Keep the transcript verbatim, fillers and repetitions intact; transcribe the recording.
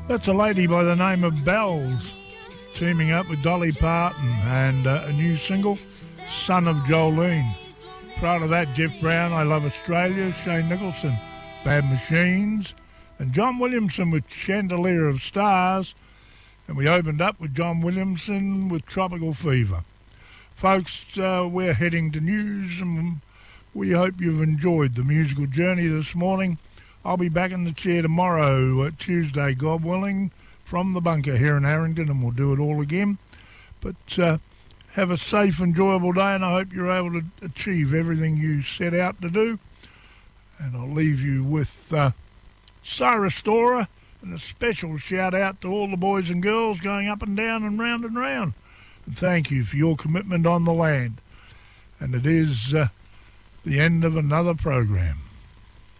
That's a lady by the name of Bells, teaming up with Dolly Parton, and uh, a new single, Son of Jolene. Prior to that, Jeff Brown, I Love Australia, Shane Nicholson, Bad Machines, and John Williamson with Chandelier of Stars, and we opened up with John Williamson with Tropical Fever. Folks, uh, we're heading to news, and we hope you've enjoyed the musical journey this morning. I'll be back in the chair tomorrow, uh, Tuesday, God willing, from the bunker here in Harrington, and we'll do it all again. But uh, have a safe, enjoyable day, and I hope you're able to achieve everything you set out to do. And I'll leave you with uh, Cyrus Storer, and a special shout out to all the boys and girls going up and down and round and round. And thank you for your commitment on the land. And it is uh, the end of another program.